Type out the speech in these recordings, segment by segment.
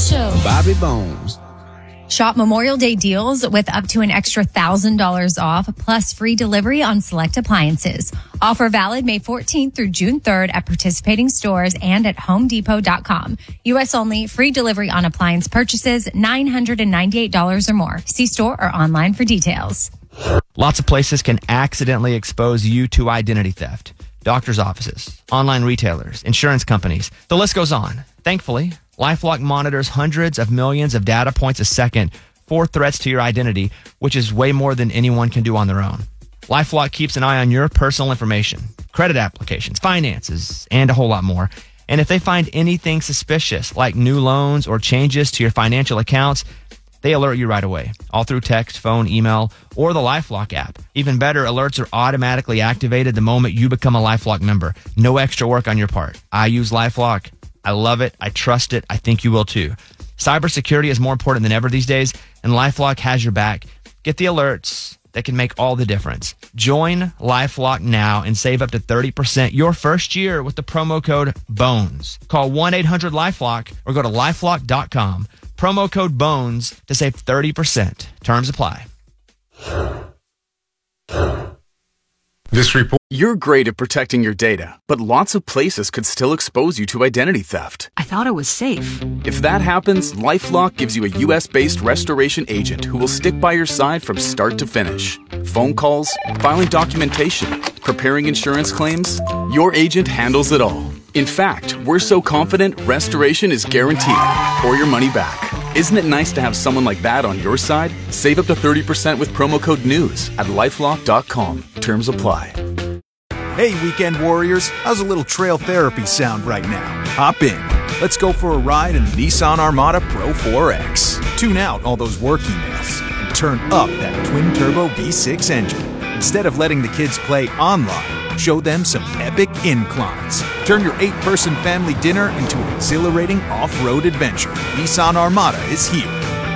Show. Bobby Bones. Shop Memorial Day deals with up to an extra $1,000 off, plus free delivery on select appliances. Offer valid May 14th through June 3rd at participating stores and at HomeDepot.com. U.S. only. Free delivery on appliance purchases $998 or more. See store or online for details. Lots of places can accidentally expose you to identity theft. Doctors' offices, online retailers, insurance companies. The list goes on. Thankfully, LifeLock monitors hundreds of millions of data points a second for threats to your identity, which is way more than anyone can do on their own. LifeLock keeps an eye on your personal information, credit applications, finances, and a whole lot more. And if they find anything suspicious, like new loans or changes to your financial accounts, they alert you right away, all through text, phone, email, or the LifeLock app. Even better, alerts are automatically activated the moment you become a LifeLock member. No extra work on your part. I use LifeLock. I love it. I trust it. I think you will too. Cybersecurity is more important than ever these days, and LifeLock has your back. Get the alerts that can make all the difference. Join LifeLock now and save up to 30% your first year with the promo code BONES. Call 1-800-LifeLock or go to LifeLock.com. Promo code BONES to save 30%. Terms apply. This report. You're great at protecting your data, but lots of places could still expose you to identity theft. I thought it was safe. If that happens, LifeLock gives you a U.S.-based restoration agent who will stick by your side from start to finish. Phone calls, filing documentation, preparing insurance claims, your agent handles it all. In fact, we're so confident restoration is guaranteed or your money back. Isn't it nice to have someone like that on your side? Save up to 30% with promo code NEWS at LifeLock.com. Terms apply. Hey, weekend warriors, how's a little trail therapy sound right now? Hop in. Let's go for a ride in the Nissan Armada Pro 4X. Tune out all those work emails and turn up that twin-turbo V6 engine. Instead of letting the kids play online, show them some epic inclines. Turn your 8-person family dinner into an exhilarating off-road adventure. Nissan Armada is here.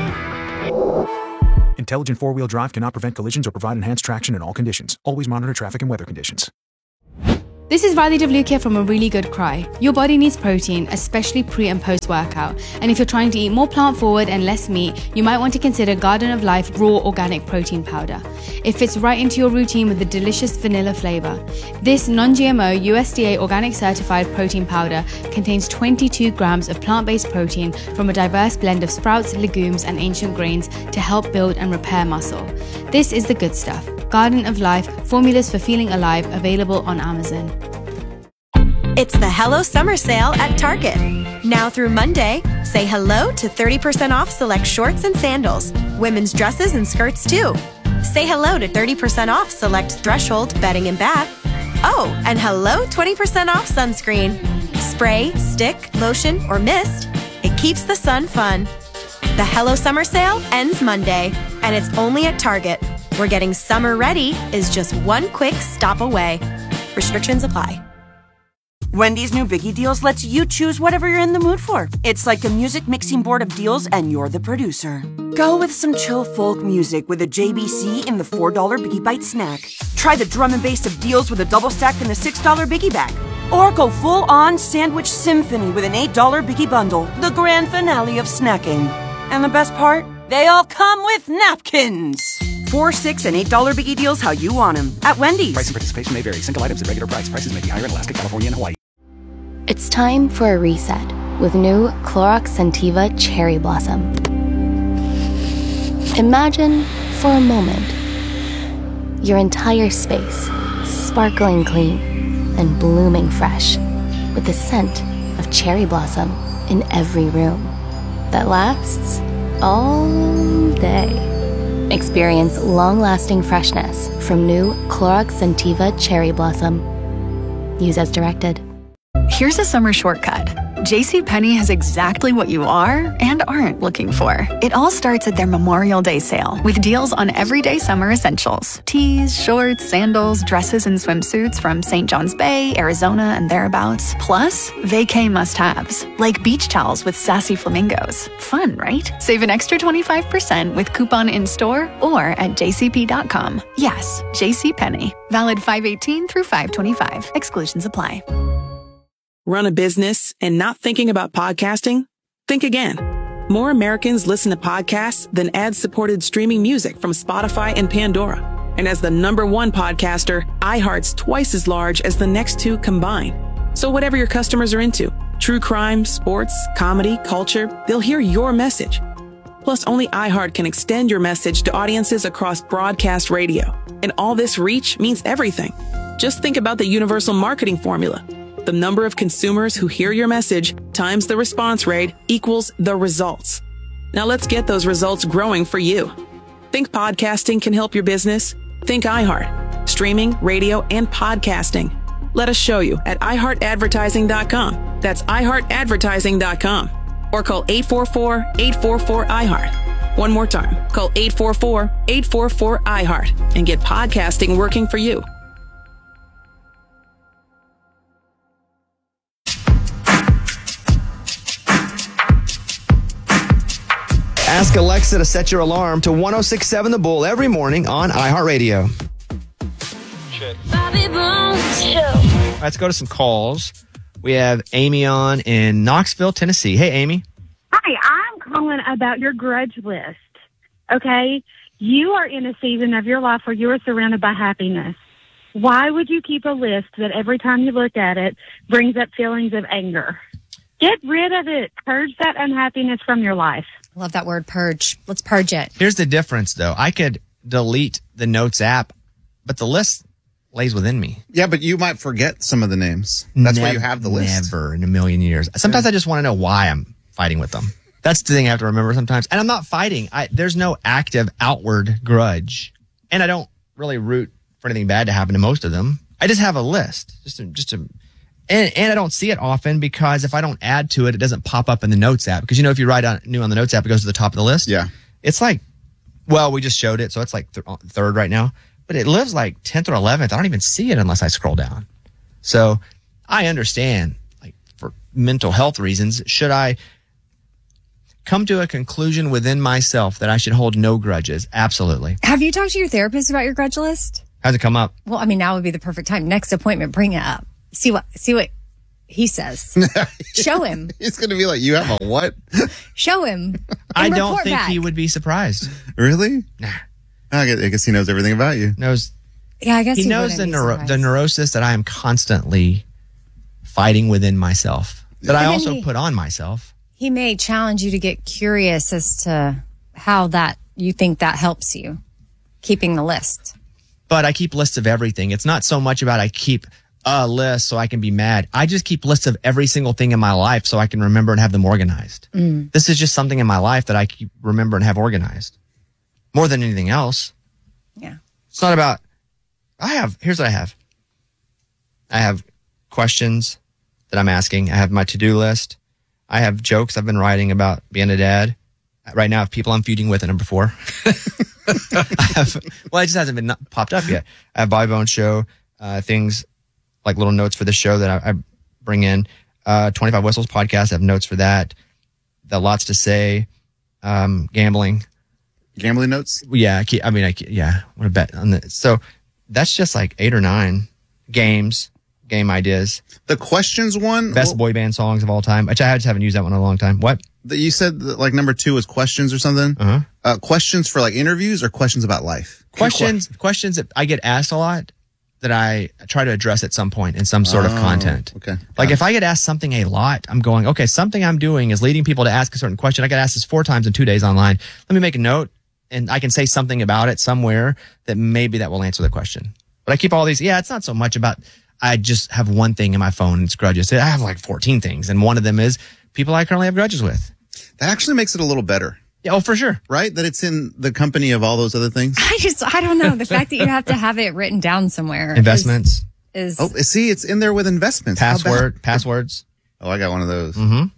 Intelligent four-wheel drive cannot prevent collisions or provide enhanced traction in all conditions. Always monitor traffic and weather conditions. This is Riley Devlukia from A Really Good Cry. Your body needs protein, especially pre and post workout. And if you're trying to eat more plant forward and less meat, you might want to consider Garden of Life Raw Organic Protein Powder. It fits right into your routine with the delicious vanilla flavor. This non-GMO USDA organic certified protein powder contains 22 grams of plant-based protein from a diverse blend of sprouts, legumes, and ancient grains to help build and repair muscle. This is the good stuff. Garden of Life, formulas for feeling alive, available on Amazon. It's the Hello Summer Sale at Target. Now through Monday, say hello to 30% off select shorts and sandals, women's dresses and skirts too. Say hello to 30% off select Threshold bedding and bath. Oh, and hello 20% off sunscreen. Spray, stick, lotion, or mist. It keeps the sun fun. The Hello Summer Sale ends Monday, and it's only at Target. We're getting summer ready is just one quick stop away. Restrictions apply. Wendy's new Biggie Deals lets you choose whatever you're in the mood for. It's like a music mixing board of deals, and you're the producer. Go with some chill folk music with a JBC in the $4 Biggie Bite snack. Try the drum and bass of deals with a double stack in the $6 Biggie Bag. Or go full-on sandwich symphony with an $8 Biggie Bundle, the grand finale of snacking. And the best part? They all come with napkins. $4, $6, and $8 Biggie Deals how you want them at Wendy's. Price and participation may vary. Single items at regular price. Prices may be higher in Alaska, California, and Hawaii. It's time for a reset with new Clorox Scentiva Cherry Blossom. Imagine, for a moment, your entire space sparkling clean and blooming fresh with the scent of cherry blossom in every room that lasts all day. Experience long-lasting freshness from new Clorox Scentiva Cherry Blossom. Use as directed. Here's a summer shortcut. JCPenney has exactly what you are and aren't looking for. It all starts at their Memorial Day sale with deals on everyday summer essentials. Tees, shorts, sandals, dresses, and swimsuits from St. John's Bay, Arizona, and thereabouts. Plus, vacay must-haves, like beach towels with sassy flamingos. Fun, right? Save an extra 25% with coupon in-store or at jcp.com. Yes, JCPenney. Valid 5/18 through 5/25. Exclusions apply. Run a business and not thinking about podcasting? Think again. More Americans listen to podcasts than ad-supported streaming music from Spotify and Pandora. And as the #1 podcaster, iHeart's twice as large as the next two combined. So whatever your customers are into, true crime, sports, comedy, culture, they'll hear your message. Plus, only iHeart can extend your message to audiences across broadcast radio. And all this reach means everything. Just think about the universal marketing formula. The number of consumers who hear your message times the response rate equals the results. Now let's get those results growing for you. Think podcasting can help your business? Think iHeart. Streaming, radio, and podcasting. Let us show you at iHeartAdvertising.com. That's iHeartAdvertising.com. Or call 844-844-iHeart. One more time. Call 844-844-iHeart and get podcasting working for you. Ask Alexa to set your alarm to 106.7 The Bull every morning on iHeartRadio. Let's go to some calls. We have Amy on in Knoxville, Tennessee. Hey, Amy. Hi, I'm calling about your grudge list. Okay? You are in a season of your life where you are surrounded by happiness. Why would you keep a list that every time you look at it brings up feelings of anger? Get rid of it. Purge that unhappiness from your life. Love that word, purge. Let's purge it. Here's the difference, though. I could delete the Notes app, but the list lays within me. Yeah, but you might forget some of the names. That's why you have the list. Never in a million years. Sometimes I just want to know why I'm fighting with them. That's the thing I have to remember sometimes. And I'm not fighting. There's no active outward grudge. And I don't really root for anything bad to happen to most of them. I just have a list. And I don't see it often because if I don't add to it, it doesn't pop up in the Notes app. Because, if you write new on the Notes app, it goes to the top of the list. Yeah. It's like, well, we just showed it, so it's like third right now. But it lives like 10th or 11th. I don't even see it unless I scroll down. So I understand, like, for mental health reasons, should I come to a conclusion within myself that I should hold no grudges? Absolutely. Have you talked to your therapist about your grudge list? How's it come up? Well, now would be the perfect time. Next appointment, bring it up. See what he says. Show him. He's going to be like, you have a what? Show him. I don't think he would be surprised. Really? Nah. I guess he knows everything about you. Yeah, I guess he knows the neurosis that I am constantly fighting within myself, that I also put on myself. He may challenge you to get curious as to how that you think that helps you keeping the list. But I keep lists of everything. It's not so much about I keep a list so I can be mad. I just keep lists of every single thing in my life so I can remember and have them organized. This is just something in my life that I keep remember and have organized more than anything else. Yeah. It's not about, here's what I have. I have questions that I'm asking. I have my to-do list. I have jokes I've been writing about being a dad. Right now I have people I'm feuding with at number 4. It just hasn't been popped up yet. I have Bobby Bones Show, things like little notes for the show that I bring in. 25 Whistles podcast, I have notes for that. The Lots to Say, gambling notes. Yeah, I want to bet on that. So that's just like 8 or 9 game ideas. The questions one, best boy band songs of all time, which I just haven't used that one in a long time. What? You said that, like, number 2 was questions or something. Questions for like interviews or questions about life. Questions that I get asked a lot that I try to address at some point in some sort of content. Okay. Like if I get asked something a lot, I'm going, okay, something I'm doing is leading people to ask a certain question. I got asked this 4 times in 2 days online. Let me make a note and I can say something about it somewhere that maybe that will answer the question. But I keep all these. Yeah, it's not so much about, I just have one thing in my phone and it's grudges. I have like 14 things. And one of them is people I currently have grudges with. That actually makes it a little better. Yeah, oh, for sure. Right? That it's in the company of all those other things. I don't know. The fact that you have to have it written down somewhere. Investments. See, it's in there with investments. Passwords. Oh, I got one of those.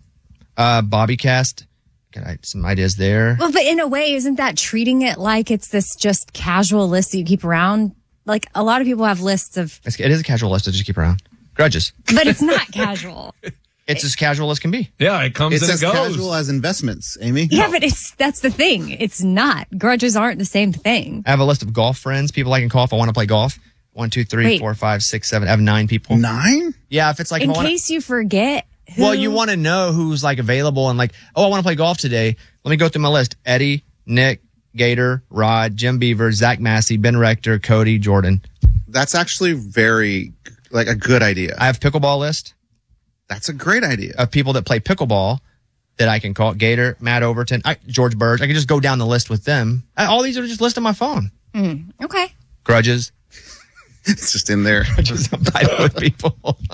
Bobbycast. Got some ideas there. Well, but in a way, isn't that treating it like it's this just casual list that you keep around? Like a lot of people have lists of. It is a casual list to just keep around. Grudges. But it's not casual. It's as casual as can be. Yeah, it comes and it goes. It's as casual as investments, Amy. Yeah, but that's the thing. It's not. Grudges aren't the same thing. I have a list of golf friends, people I can call if I want to play golf. 1, 2, 3, 4, 5, 6, 7. I have 9 people. 9? Yeah, if it's like in case you forget, Well, you want to know who's like available and like, oh, I want to play golf today. Let me go through my list. Eddie, Nick, Gator, Rod, Jim Beaver, Zach Massey, Ben Rector, Cody, Jordan. That's actually very, like, a good idea. I have pickleball list. That's a great idea. Of people that play pickleball that I can call. Gator, Matt Overton, George Burge. I can just go down the list with them. All these are just listed on my phone. Okay. Grudges. It's just in there. Just fighting with people.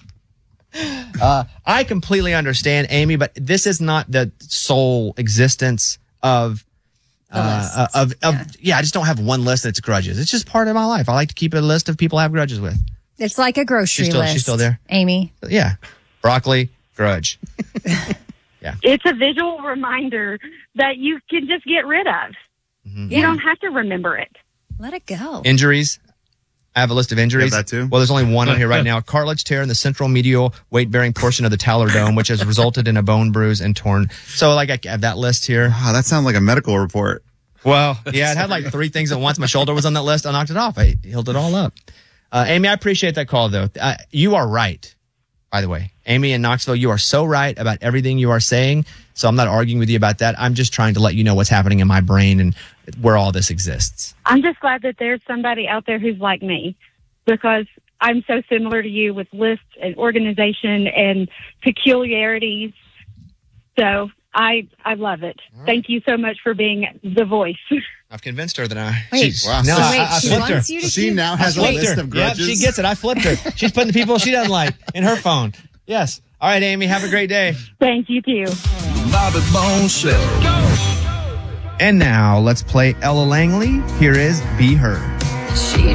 I completely understand, Amy, but this is not the sole existence of I just don't have one list that's grudges. It's just part of my life. I like to keep a list of people I have grudges with. It's like a grocery list. She's still there, Amy. Yeah, broccoli, grudge. Yeah, it's a visual reminder that you can just get rid of. Mm-hmm. You don't have to remember it. Let it go. Injuries. I have a list of injuries. You have that too? Well, there's only one on here right now. Cartilage tear in the central medial weight-bearing portion of the talar dome, which has resulted in a bone bruise and torn. So, like, I have that list here. Wow, that sounds like a medical report. Well, yeah, it had like 3 things at once. My shoulder was on that list. I knocked it off. I healed it all up. Amy, I appreciate that call, though. You are right, by the way. Amy in Knoxville, you are so right about everything you are saying. So I'm not arguing with you about that. I'm just trying to let you know what's happening in my brain and where all this exists. I'm just glad that there's somebody out there who's like me, because I'm so similar to you with lists and organization and peculiarities. So I love it. Right. Thank you so much for being the voice. I've convinced her that I... Wait, wow. No, I she flipped wants her. you to She now has a list of grudges. Yeah, she gets it. I flipped her. She's putting the people she doesn't like in her phone. Yes. All right, Amy, have a great day. Thank you, too. Bobby Bones Show. And now, let's play Ella Langley. Here is Be Her. She